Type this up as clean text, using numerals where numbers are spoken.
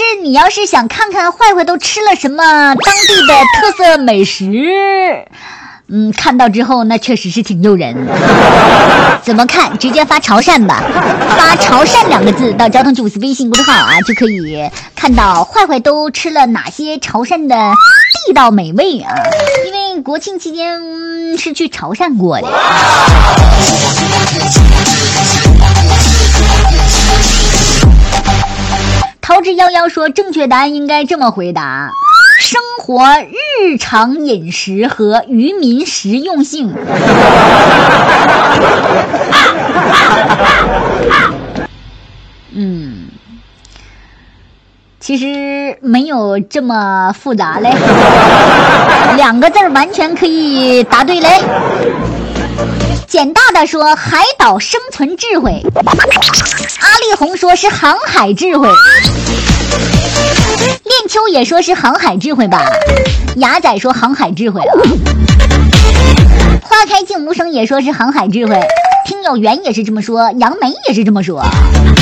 你要是想看看坏坏都吃了什么当地的特色美食，看到之后那确实是挺诱人。怎么看？直接发潮汕吧，发潮汕2个字到交通主司微信公众号啊，就可以看到坏坏都吃了哪些潮汕的地道美味啊。因为国庆期间是去潮汕过的。桃之夭夭说，正确答案应该这么回答：生活日常饮食和渔民实用性。其实没有这么复杂嘞，2个字完全可以答对嘞。简大大说海岛生存智慧，阿丽红说是航海智慧，练秋也说是航海智慧吧，雅仔说航海智慧啊，花开静无声也说是航海智慧，听友缘也是这么说，杨梅也是这么说。